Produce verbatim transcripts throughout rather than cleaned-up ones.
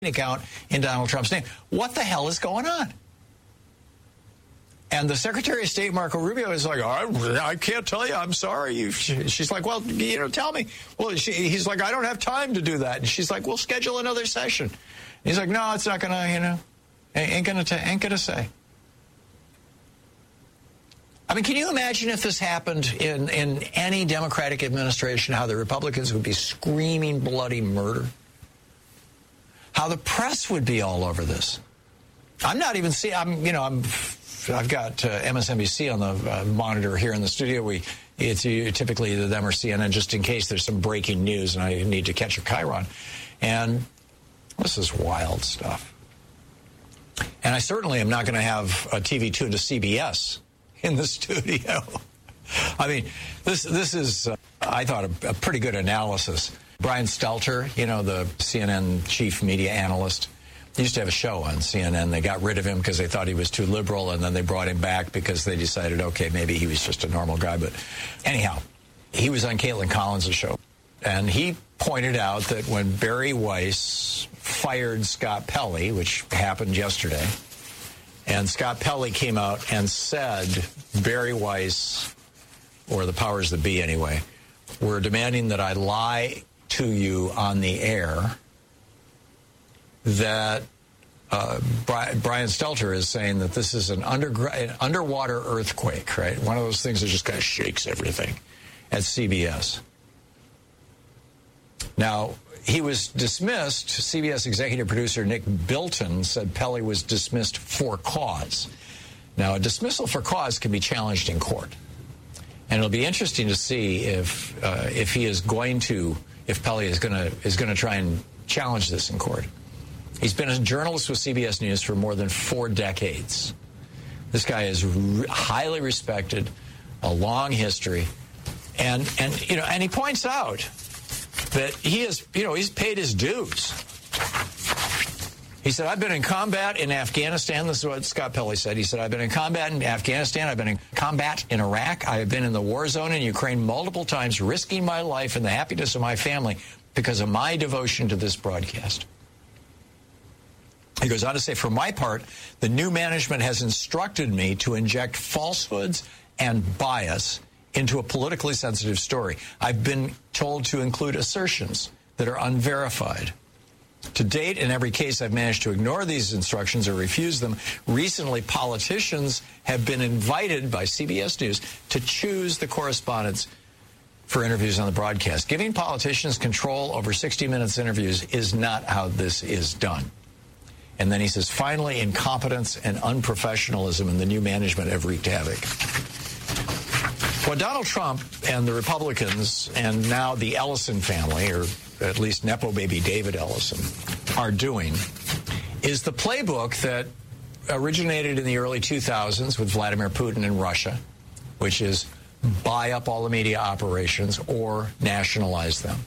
account in Donald Trump's name. What the hell is going on? And the Secretary of State, Marco Rubio, is like, oh, I can't tell you. I'm sorry. You, she's like, well, you know, tell me. Well, she, he's like, I don't have time to do that. And she's like, we'll schedule another session. He's like, no, it's not going to, you know, ain't going to, ain't going to say. I mean, can you imagine if this happened in, in any Democratic administration, how the Republicans would be screaming bloody murder? How the press would be all over this? I'm not even seeing, I'm, you know, I'm, I've got uh, M S N B C on the uh, monitor here in the studio. We, it's uh, typically either them or C N N, just in case there's some breaking news and I need to catch a chyron. And this is wild stuff. And I certainly am not going to have a T V tuned to C B S in the studio. I mean, this this is, uh, I thought, a, a pretty good analysis. Brian Stelter, you know, the C N N chief media analyst, he used to have a show on C N N. They got rid of him because they thought he was too liberal, and then they brought him back because they decided, okay, maybe he was just a normal guy. But anyhow, he was on Caitlin Collins' show, and he pointed out that when Bari Weiss fired Scott Pelley, which happened yesterday, and Scott Pelley came out and said Bari Weiss, or the powers that be anyway, were demanding that I lie to you on the air, that uh, Brian Stelter is saying that this is an, undergr- an underwater earthquake, right? One of those things that just kind of shakes everything at C B S. Now, he was dismissed. C B S executive producer Nick Bilton said Pelley was dismissed for cause. Now, a dismissal for cause can be challenged in court. And it'll be interesting to see if uh, if he is going to, if Pelley is going to is going to try and challenge this in court. He's been a journalist with C B S News for more than four decades. This guy is re- highly respected, a long history, and and you know, and he points out that he is, you know, he's paid his dues. He said, I've been in combat in Afghanistan. This is what Scott Pelley said. He said, I've been in combat in Afghanistan. I've been in combat in Iraq. I have been in the war zone in Ukraine multiple times, risking my life and the happiness of my family because of my devotion to this broadcast. He goes on to say, for my part, the new management has instructed me to inject falsehoods and bias into a politically sensitive story. I've been told to include assertions that are unverified. To date, in every case, I've managed to ignore these instructions or refuse them. Recently, politicians have been invited by C B S News to choose the correspondents for interviews on the broadcast. Giving politicians control over sixty minutes interviews is not how this is done. And then he says, finally, incompetence and unprofessionalism in the new management have wreaked havoc. What Donald Trump and the Republicans and now the Ellison family, or at least Nepo baby David Ellison, are doing is the playbook that originated in the early two thousands with Vladimir Putin in Russia, which is buy up all the media operations or nationalize them.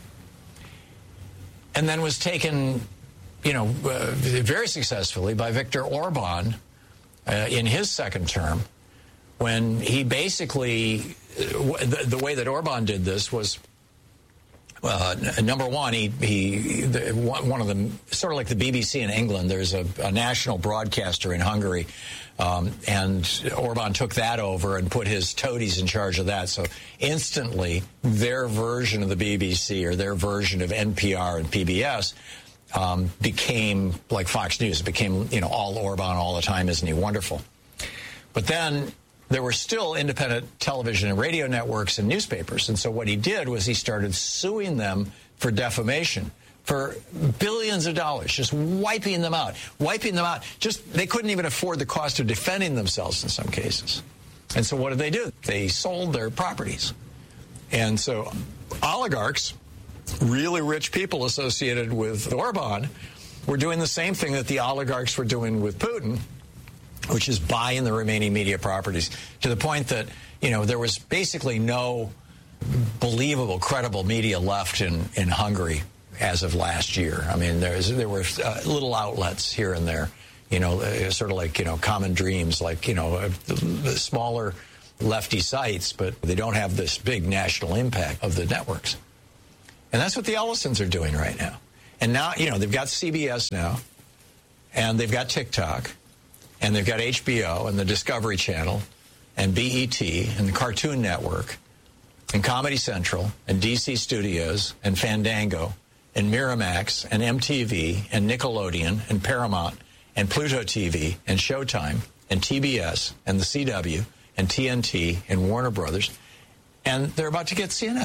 And then was taken, you know, uh, very successfully by Viktor Orban uh, in his second term, when he basically, the, the way that Orban did this was, uh, number one, he, he the, one of them, sort of like the B B C in England, there's a, a national broadcaster in Hungary, um, and Orban took that over and put his toadies in charge of that. So instantly, their version of the B B C or their version of N P R and P B S um, became like Fox News. It became, you know, all Orban all the time. Isn't he wonderful? But then there were still independent television and radio networks and newspapers. And so what he did was he started suing them for defamation for billions of dollars, just wiping them out, wiping them out. Just they couldn't even afford the cost of defending themselves in some cases. And so what did they do? They sold their properties. And so oligarchs, really rich people associated with Orban, were doing the same thing that the oligarchs were doing with Putin, which is buying the remaining media properties, to the point that, you know, there was basically no believable, credible media left in, in Hungary as of last year. I mean, there's, there were uh, little outlets here and there, you know, uh, sort of like, you know, Common Dreams, like, you know, uh, the, the smaller lefty sites, but they don't have this big national impact of the networks. And that's what the Ellisons are doing right now. And now, you know, they've got C B S now, and they've got TikTok, and they've got H B O and the Discovery Channel and B E T and the Cartoon Network and Comedy Central and D C Studios and Fandango and Miramax and M T V and Nickelodeon and Paramount and Pluto T V and Showtime and T B S and the C W and T N T and Warner Brothers, and they're about to get C N N.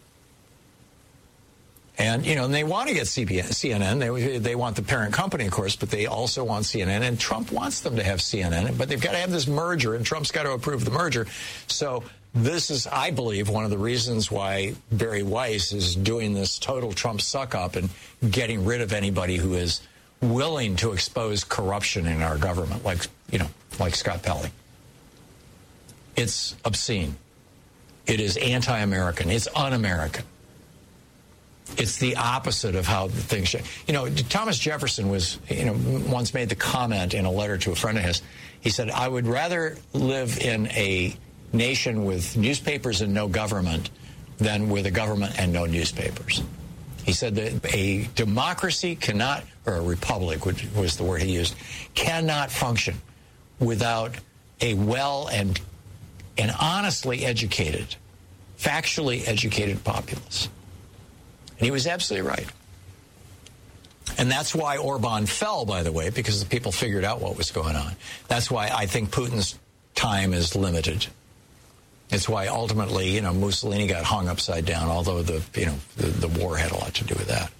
And, you know, and they want to get C N N. They, they want the parent company, of course, but they also want C N N. And Trump wants them to have C N N, but they've got to have this merger, and Trump's got to approve the merger. So this is, I believe, one of the reasons why Barry Weiss is doing this total Trump suck-up and getting rid of anybody who is willing to expose corruption in our government, like, you know, like Scott Pelley. It's obscene. It is anti-American. It's un-American. It's the opposite of how things should. You know, Thomas Jefferson was, you know, once made the comment in a letter to a friend of his. He said, I would rather live in a nation with newspapers and no government than with a government and no newspapers. He said that a democracy cannot, or a republic, which was the word he used, cannot function without a well and, and honestly educated, factually educated populace. And he was absolutely right. And that's why Orban fell, by the way, because the people figured out what was going on. That's why I think Putin's time is limited. It's why ultimately, you know, Mussolini got hung upside down, although the, you know, the, the war had a lot to do with that.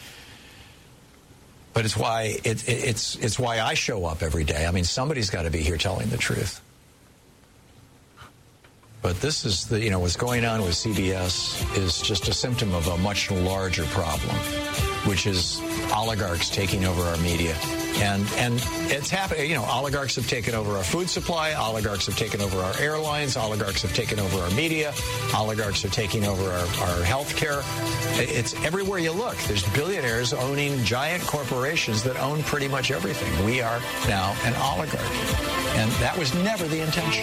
But it's why it, it, it's it's why I show up every day. I mean, somebody's got to be here telling the truth. But this is the, you know, what's going on with C B S is just a symptom of a much larger problem, which is oligarchs taking over our media. And and it's happening, you know, oligarchs have taken over our food supply, oligarchs have taken over our airlines, oligarchs have taken over our media, oligarchs are taking over our, our health care. It's everywhere you look. There's billionaires owning giant corporations that own pretty much everything. We are now an oligarchy. And that was never the intention.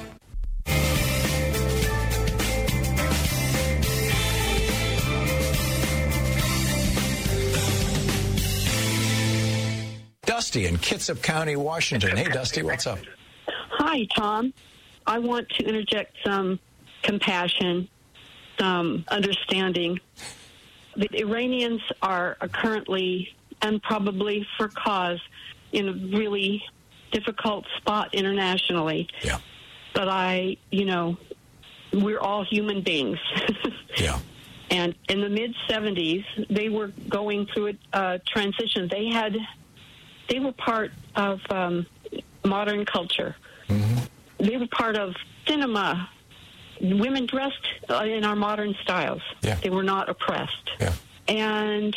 Dusty in Kitsap County, Washington. Hey, Dusty, what's up? Hi, Tom. I want to interject some compassion, some understanding. The Iranians are, are currently, and probably for cause, in a really difficult spot internationally. Yeah. But I, you know, we're all human beings. Yeah. And in the mid seventies, they were going through a uh, transition. They had... They were part of um, modern culture. Mm-hmm. They were part of cinema. Women dressed in our modern styles. Yeah. They were not oppressed. Yeah. And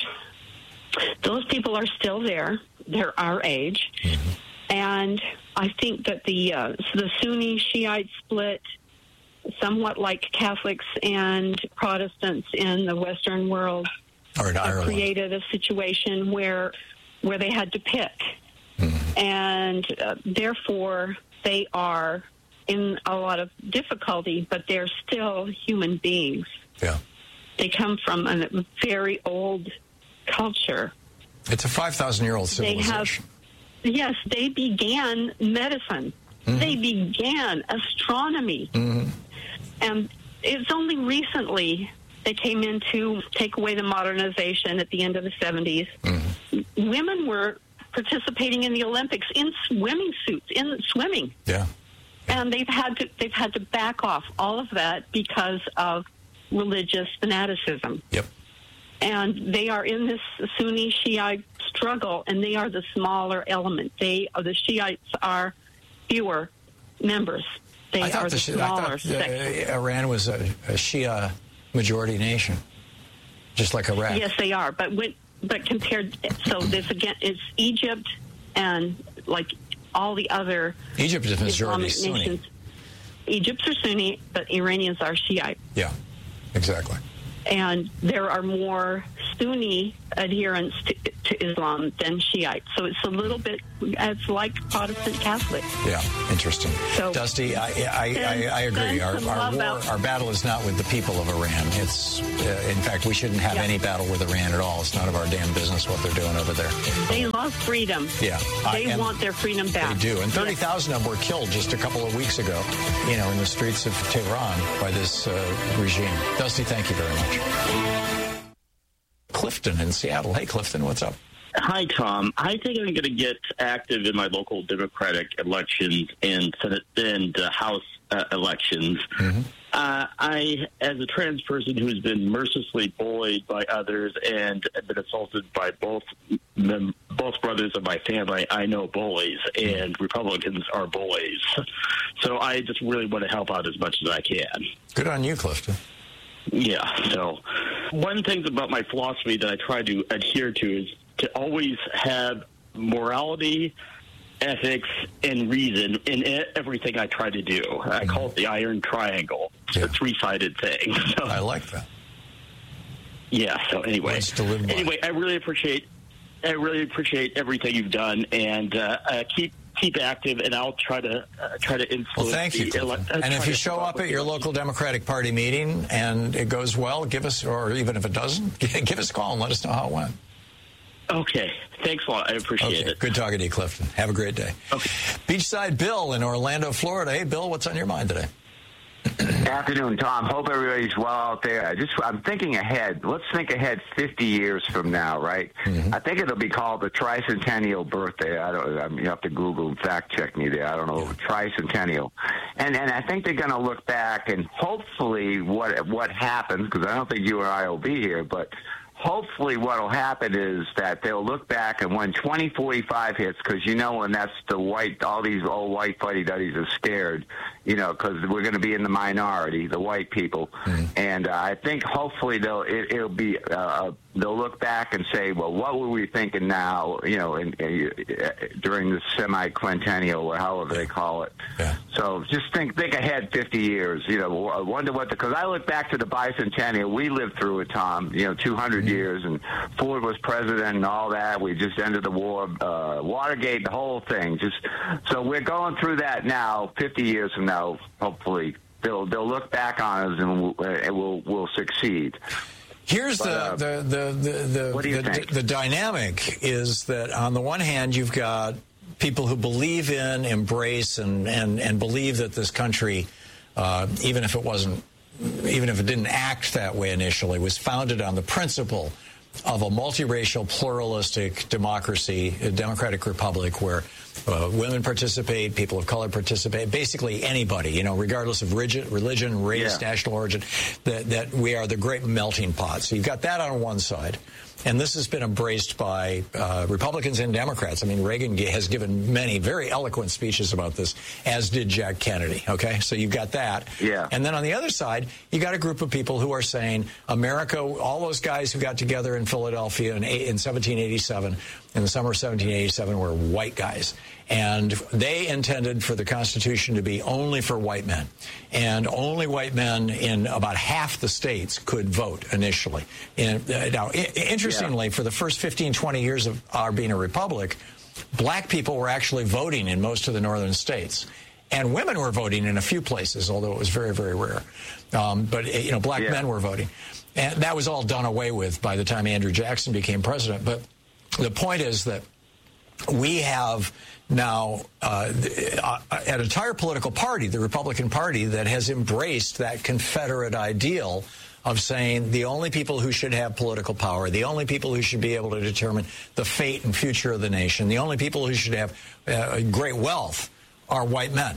those people are still there. They're our age. Mm-hmm. And I think that the uh, the Sunni Shiite split, somewhat like Catholics and Protestants in the Western world, or in Ireland, created a situation where where they had to pick. Mm-hmm. And uh, therefore, they are in a lot of difficulty, but they're still human beings. Yeah. They come from a very old culture. It's a five thousand year old civilization. They have, yes, they began medicine. Mm-hmm. They began astronomy. Mm-hmm. And it's only recently they came in to take away the modernization at the end of the seventies. Mm-hmm. Women were participating in the Olympics in swimming suits, in swimming. Yeah. And they've had to they've had to back off all of that because of religious fanaticism. Yep. And they are in this Sunni Shiite struggle, and they are the smaller element. They are the Shiites are fewer members. They I are the, the smaller I thought uh, Iran was a, a Shia majority nation, just like Iraq. Yes, they are. But when, but compared, so this again is Egypt and like all the other Egypt is majority Islamic Sunni. Nations. Egypt's are Sunni, but Iranians are Shiite. Yeah, exactly. and there are more Sunni adherents to, to Islam than Shiites. So it's a little bit, it's like Protestant Catholic. Yeah, interesting. So, Dusty, I, I, I, I agree. Our, our, war, our battle is not with the people of Iran. It's, uh, in fact, we shouldn't have yeah. any battle with Iran at all. It's none of our damn business what they're doing over there. They love freedom. Yeah. They I, want their freedom back. They do. And thirty thousand yeah. of them were killed just a couple of weeks ago, you know, in the streets of Tehran by this uh, regime. Dusty, thank you very much. Clifton in Seattle. Hey, Clifton, what's up? Hi, Tom. I think I'm going to get active in my local Democratic elections and Senate and uh, House uh, elections. Mm-hmm. Uh, I, as a trans person who has been mercilessly bullied by others and been assaulted by both mem- both brothers of my family, I know bullies, and Republicans are bullies. So I just really want to help out as much as I can. Good on you, Clifton. Yeah, so one thing about my philosophy that I try to adhere to is to always have morality, ethics, and reason in everything I try to do. I call it the iron triangle. It's yeah. a three-sided thing. So, I like that. Yeah, so anyway. Anyway, I really appreciate I really appreciate everything you've done, and uh, uh, keep keep active, and I'll try to uh, try to influence. Well, thank you. Ele- and if you show up at your local Democratic Party meeting and it goes well, give us, or even if it doesn't, give us a call and let us know how it went. Okay. Thanks a lot. I appreciate okay. it. Good talking to you, Clifton. Have a great day. Okay. Beachside Bill in Orlando, Florida. Hey, Bill, what's on your mind today? Afternoon, Tom. Hope everybody's well out there. I just, I'm thinking ahead. Let's think ahead fifty years from now, right? Mm-hmm. I think it'll be called the tricentennial birthday. I don't. I mean, you have to Google and fact check me there. I don't know. Yeah. Tricentennial, and and I think they're going to look back and hopefully what what happens, because I don't think you and I will be here, but hopefully what will happen is that they'll look back and when twenty forty-five hits, because you know when that's the white, all these old white fuddy-duddies are scared, you know, because we're going to be in the minority, the white people. Mm-hmm. And uh, I think hopefully they'll, it, it'll be, uh, they'll look back and say, well, what were we thinking now, you know, in, in, uh, during the semi-quintennial or however they call it. Yeah. So just think think ahead fifty years, you know, I wonder what the, because I look back to the bicentennial, we lived through it, Tom, you know, two hundred mm-hmm. years, and Ford was president and all that. We just ended the war, uh, Watergate, the whole thing. Just so we're going through that now. fifty years from now, hopefully they'll they'll look back on us and we'll, and we'll we'll succeed. Here's but, uh, the, the, the, the, what do you the, think? the dynamic is that on the one hand, you've got people who believe in, embrace, and, and, and believe that this country, uh, even if it wasn't, even if it didn't act that way initially, was founded on the principle of a multiracial, pluralistic democracy, a democratic republic where uh, women participate, people of color participate, basically anybody, you know, regardless of rigid, religion, race, yeah. national origin, that, that we are the great melting pot. So you've got that on one side. And this has been embraced by uh, Republicans and Democrats. I mean, Reagan has given many very eloquent speeches about this, as did Jack Kennedy, okay? So you've got that. Yeah. And then on the other side, you got a group of people who are saying, America, all those guys who got together in Philadelphia in, in seventeen eighty-seven, in the summer of seventeen eighty-seven, were white guys. And they intended for the Constitution to be only for white men. And only white men in about half the states could vote initially. And, uh, now, I- interestingly, yeah. for the first fifteen, twenty years of our being a republic, black people were actually voting in most of the northern states. And women were voting in a few places, although it was very, very rare. Um, but, you know, black yeah. men were voting. And that was all done away with by the time Andrew Jackson became president. But the point is that we have now uh, an entire political party, the Republican Party, that has embraced that Confederate ideal of saying the only people who should have political power, the only people who should be able to determine the fate and future of the nation, the only people who should have uh, great wealth are white men.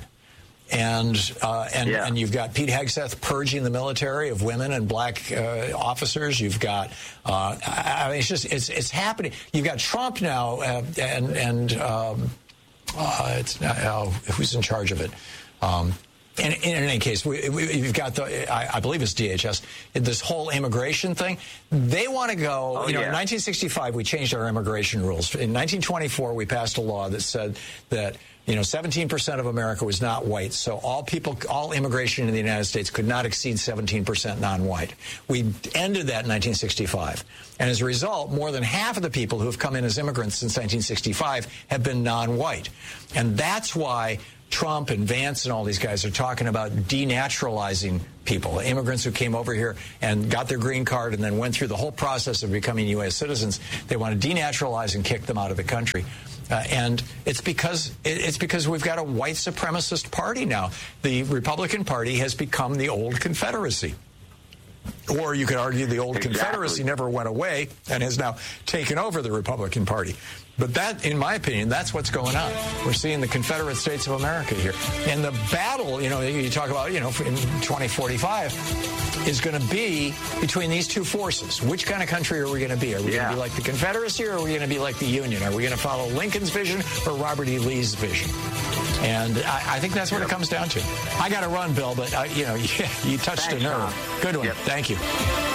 And uh, and, yeah. and you've got Pete Hegseth purging the military of women and black uh, officers. You've got, uh, I mean, it's just, it's it's happening. You've got Trump now, uh, and and um, uh, it's uh, who's in charge of it? Um, in, in any case, we, we, you've got the, I, I believe it's D H S, this whole immigration thing. They want to go, oh, you know, yeah. in nineteen sixty-five, we changed our immigration rules. In nineteen twenty-four, we passed a law that said that, you know, seventeen percent of America was not white. So all people, all immigration in the United States could not exceed seventeen percent non-white. We ended that in nineteen sixty-five. And as a result, more than half of the people who have come in as immigrants since nineteen sixty-five have been non-white. And that's why Trump and Vance and all these guys are talking about denaturalizing people, immigrants who came over here and got their green card and then went through the whole process of becoming U S citizens. They want to denaturalize and kick them out of the country. Uh, and it's because it's because we've got a white supremacist party now. The Republican Party has become the old Confederacy. Or you could argue the old Exactly. Confederacy never went away and has now taken over the Republican Party. But that, in my opinion, that's what's going on. We're seeing the Confederate States of America here. And the battle, you know, you talk about, you know, in twenty forty-five is going to be between these two forces. Which kind of country are we going to be? Are we Yeah. going to be like the Confederacy or are we going to be like the Union? Are we going to follow Lincoln's vision or Robert E. Lee's vision? And I, I think that's what yep. it comes down to. I got to run, Bill, but, uh, you know, yeah, you touched Thanks, a nerve. Tom. Good one. Yep. Thank you.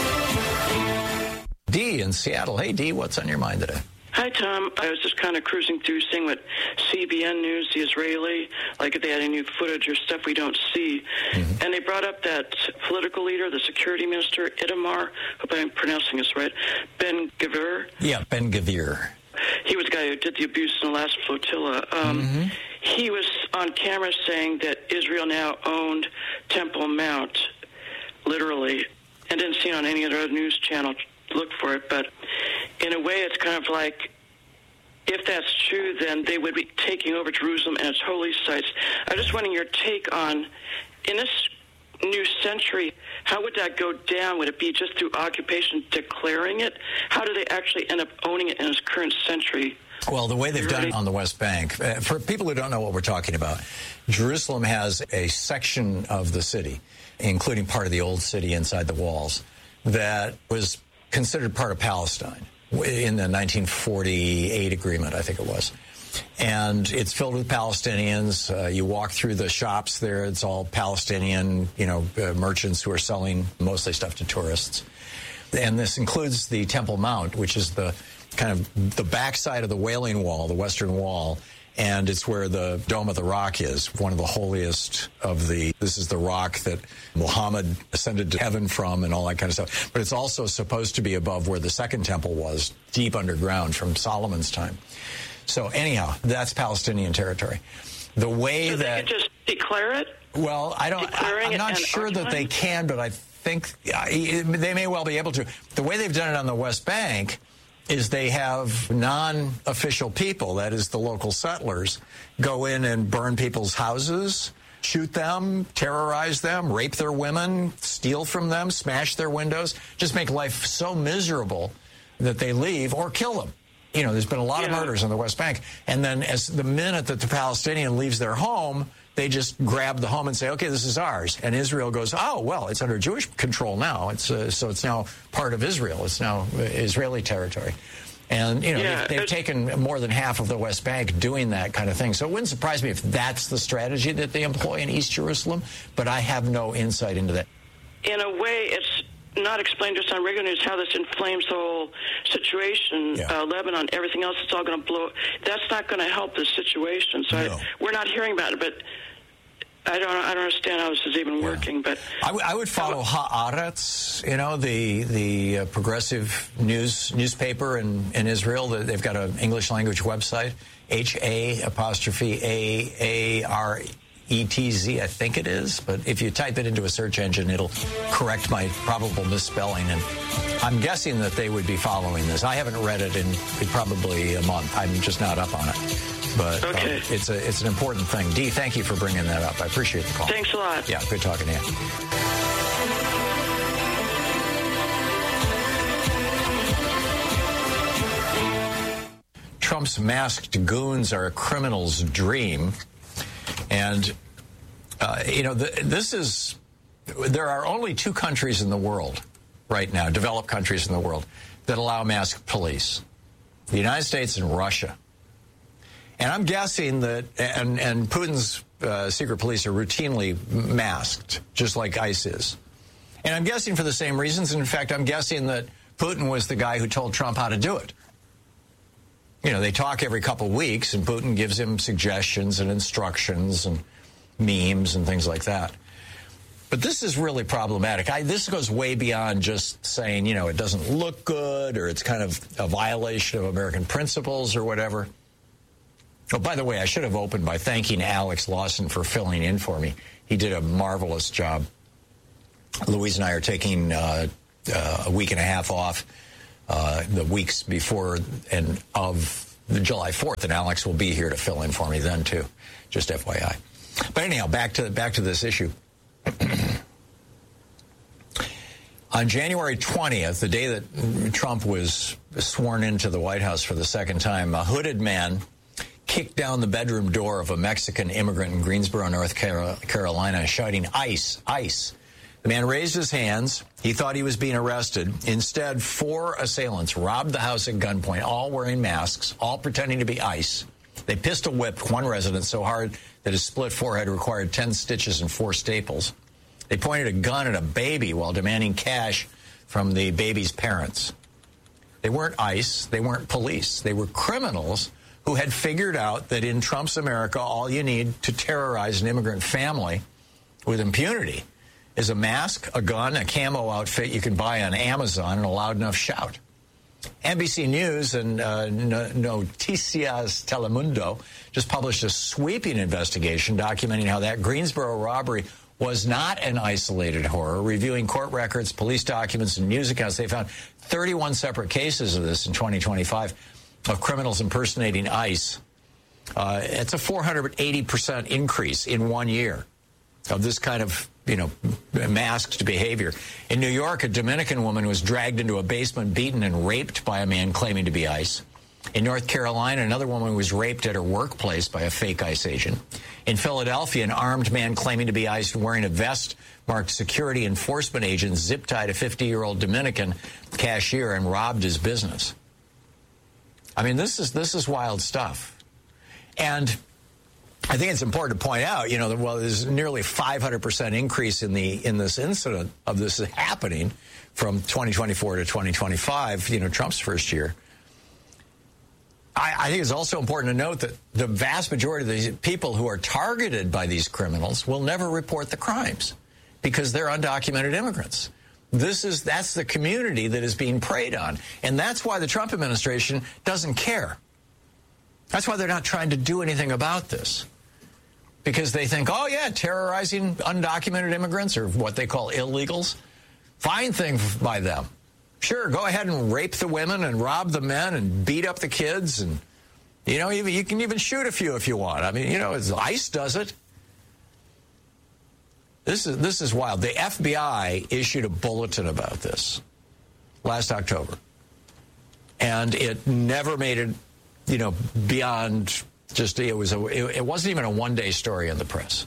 Dee in Seattle. Hey, Dee, what's on your mind today? Hi, Tom. I was just kind of cruising through, seeing what C B N News, the Israeli, like if they had any new footage or stuff we don't see. Mm-hmm. And they brought up that political leader, the security minister, Itamar, hope I'm pronouncing this right, Ben-Gvir. Yeah, Ben-Gvir. He was the guy who did the abuse in the last flotilla. Um, mm-hmm. He was on camera saying that Israel now owned Temple Mount, literally, and didn't see it on any other news channel. Look for it, but in a way it's kind of like, if that's true, then they would be taking over Jerusalem and its holy sites. I'm just wondering your take on, in this new century, how would that go down? Would it be just through occupation declaring it? How do they actually end up owning it in this current century? Well, the way they've done it on the West Bank, uh, for people who don't know what we're talking about, Jerusalem has a section of the city, including part of the old city inside the walls, that was considered part of Palestine in the nineteen forty-eight agreement, I think it was. And it's filled with Palestinians. Uh, you walk through the shops there, it's all Palestinian, you know, uh, merchants who are selling mostly stuff to tourists. And this includes the Temple Mount, which is the kind of the backside of the Wailing Wall, the Western Wall. And it's where the Dome of the Rock is, one of the holiest of the, this is the rock that Muhammad ascended to heaven from and all that kind of stuff. But it's also supposed to be above where the second temple was, deep underground from Solomon's time. So anyhow, that's Palestinian territory. The way so that... they could just declare it? Well, I don't, I, I'm not sure that they can, but I think uh, they may well be able to. The way they've done it on the West Bank is they have non-official people, that is the local settlers, go in and burn people's houses, shoot them, terrorize them, rape their women, steal from them, smash their windows, just make life so miserable that they leave or kill them. You know, there's been a lot yeah. of murders on the West Bank. And then as the minute that the Palestinian leaves their home, they just grab the home and say, okay, this is ours. And Israel goes, oh, well, it's under Jewish control now. It's uh, so it's now part of Israel. It's now Israeli territory. And, you know, yeah, they've, they've taken more than half of the West Bank doing that kind of thing. So it wouldn't surprise me if that's the strategy that they employ in East Jerusalem. But I have no insight into that. In a way, it's not explained just on regular news how this inflames the whole situation, yeah. uh, Lebanon, everything else, it's all going to blow. That's not going to help the situation. So no. I, we're not hearing about it, but I don't I don't understand how this is even yeah. working. But I, w- I would follow Haaretz, you know, the the uh, progressive news newspaper in, in Israel. They've got an English language website, H A apostrophe A A R E T Z, I think it is, but if you type it into a search engine, it'll correct my probable misspelling, and I'm guessing that they would be following this. I haven't read it in probably a month. I'm just not up on it, but okay. uh, it's a it's an important thing. Dee, thank you for bringing that up. I appreciate the call. Thanks a lot. Yeah, good talking to you. Trump's masked goons are a criminal's dream. And, uh, you know, the, this is, there are only two countries in the world right now, developed countries in the world, that allow masked police, the United States and Russia. And I'm guessing that, and, and Putin's uh, secret police are routinely masked, just like ICE is. And I'm guessing for the same reasons. And in fact, I'm guessing that Putin was the guy who told Trump how to do it. You know, they talk every couple of weeks, and Putin gives him suggestions and instructions and memes and things like that. But this is really problematic. I, this goes way beyond just saying, you know, it doesn't look good or it's kind of a violation of American principles or whatever. Oh, by the way, I should have opened by thanking Alex Lawson for filling in for me. He did a marvelous job. Louise and I are taking uh, uh, a week and a half off. Uh, the weeks before and of the July fourth, and Alex will be here to fill in for me then too. Just F Y I. But anyhow, back to back to this issue. On January twentieth, the day that Trump was sworn into the White House for the second time, a hooded man kicked down the bedroom door of a Mexican immigrant in Greensboro, North Carolina, shouting, "ICE, ICE." The man raised his hands. He thought he was being arrested. Instead, four assailants robbed the house at gunpoint, all wearing masks, all pretending to be ICE. They pistol whipped one resident so hard that his split forehead required ten stitches and four staples. They pointed a gun at a baby while demanding cash from the baby's parents. They weren't ICE. They weren't police. They were criminals who had figured out that in Trump's America, all you need to terrorize an immigrant family with impunity is a mask, a gun, a camo outfit you can buy on Amazon, and a loud enough shout. N B C News and uh, Noticias Telemundo just published a sweeping investigation documenting how that Greensboro robbery was not an isolated horror. Reviewing court records, police documents, and news accounts, they found thirty-one separate cases of this in twenty twenty-five of criminals impersonating ICE. Uh, it's a four hundred eighty percent increase in one year of this kind of, you know, masked behavior. In New York, a Dominican woman was dragged into a basement, beaten, and raped by a man claiming to be ICE. In North Carolina, another woman was raped at her workplace by a fake ICE agent. In Philadelphia, an armed man claiming to be ICE wearing a vest marked security enforcement agent zip-tied a fifty-year-old Dominican cashier and robbed his business. I mean, this is this is wild stuff. And I think it's important to point out, you know, that while there's nearly five hundred percent increase in the in this incident of this happening from twenty twenty-four to twenty twenty-five, you know, Trump's first year, I, I think it's also important to note that the vast majority of these people who are targeted by these criminals will never report the crimes because they're undocumented immigrants. This is that's the community that is being preyed on. And that's why the Trump administration doesn't care. That's why they're not trying to do anything about this. Because they think, oh, yeah, terrorizing undocumented immigrants or what they call illegals, fine thing by them. Sure, go ahead and rape the women and rob the men and beat up the kids. And, you know, even, you can even shoot a few if you want. I mean, you know, ICE does it. This is, this is wild. The F B I issued a bulletin about this last October. And it never made it, you know, beyond... Just it was a, it, it wasn't even a one-day story in the press.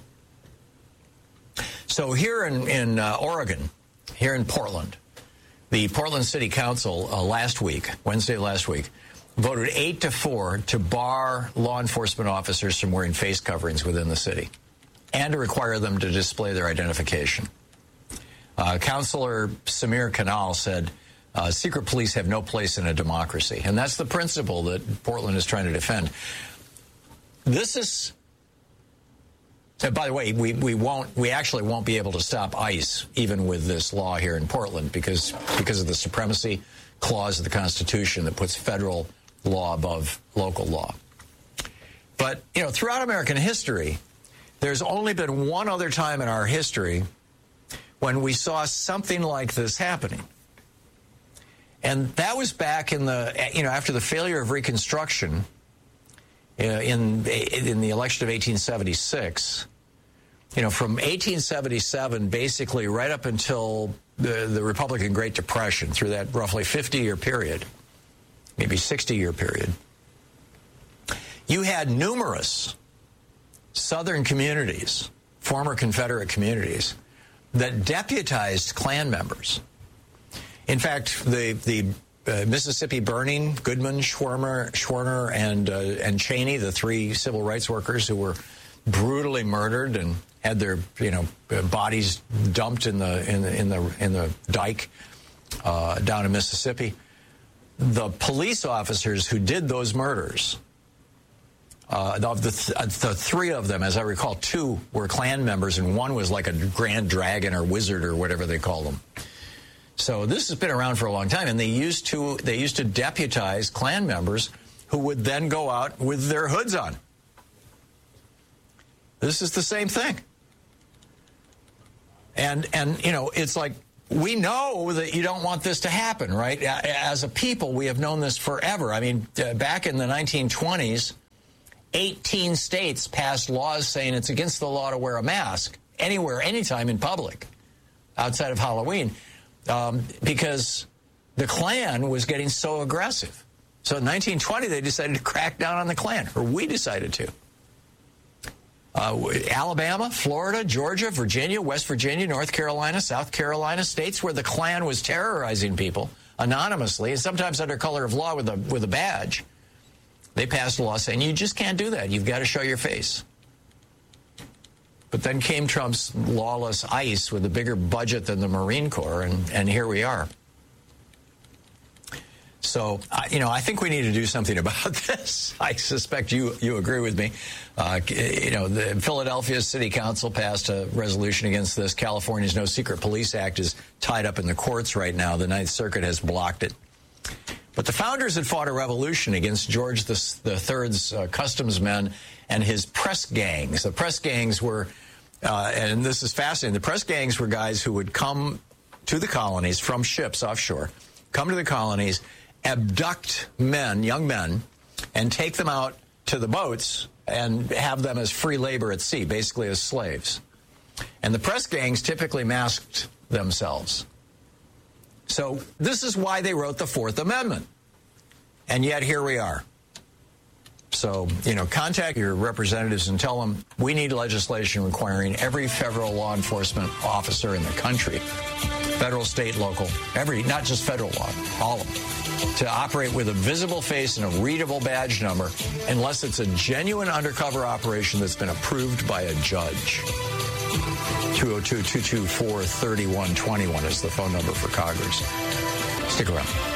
So here in, in uh, Oregon, here in Portland, the Portland City Council uh, last week, Wednesday last week, voted eight to four to bar law enforcement officers from wearing face coverings within the city and to require them to display their identification. Uh, Councilor Samir Kanal said, uh, secret police have no place in a democracy. And that's the principle that Portland is trying to defend. This is, and by the way, we, we won't, we actually won't be able to stop ICE even with this law here in Portland because, because of the supremacy clause of the Constitution that puts federal law above local law. But, you know, throughout American history, there's only been one other time in our history when we saw something like this happening. And that was back in the, you know, after the failure of Reconstruction, Uh, in in the election of eighteen seventy-six, you know, from eighteen seventy-seven, basically right up until the, the Republican Great Depression, through that roughly fifty-year period, maybe sixty-year period, you had numerous Southern communities, former Confederate communities, that deputized Klan members. In fact, the the Uh, Mississippi Burning, Goodman, Schwerner, Schwerner, and uh, and Cheney, the three civil rights workers who were brutally murdered and had their, you know, bodies dumped in the in the in the, in the dike uh, down in Mississippi. The police officers who did those murders, uh, of the, th- the three of them, as I recall, two were Klan members and one was like a grand dragon or wizard or whatever they call them. So this has been around for a long time, and they used to they used to deputize Klan members who would then go out with their hoods on. This is the same thing. And and you know, it's like, we know that you don't want this to happen, right? As a people, we have known this forever. I mean, uh, back in the nineteen twenties, eighteen states passed laws saying it's against the law to wear a mask anywhere, anytime in public, outside of Halloween, um, because the Klan was getting so aggressive. So in nineteen twenty, they decided to crack down on the Klan, or we decided to. Uh, Alabama, Florida, Georgia, Virginia, West Virginia, North Carolina, South Carolina, states where the Klan was terrorizing people anonymously, and sometimes under color of law with a with a badge. They passed a law saying you just can't do that. You've got to show your face. But then came Trump's lawless ICE with a bigger budget than the Marine Corps, and, and here we are. So, uh, you know, I think we need to do something about this. I suspect you you agree with me. Uh, you know, the Philadelphia City Council passed a resolution against this. California's No Secret Police Act is tied up in the courts right now. The Ninth Circuit has blocked it. But the founders had fought a revolution against George the Third's uh, customs men and his press gangs. The press gangs were, uh, and this is fascinating, the press gangs were guys who would come to the colonies from ships offshore, come to the colonies, abduct men, young men, and take them out to the boats and have them as free labor at sea, basically as slaves. And the press gangs typically masked themselves. So this is why they wrote the Fourth Amendment. And yet here we are. So, you know, contact your representatives and tell them we need legislation requiring every federal law enforcement officer in the country, federal, state, local, every, not just federal law, all of them, to operate with a visible face and a readable badge number unless it's a genuine undercover operation that's been approved by a judge. two oh two, two two four, three one two one is the phone number for Congress. Stick around.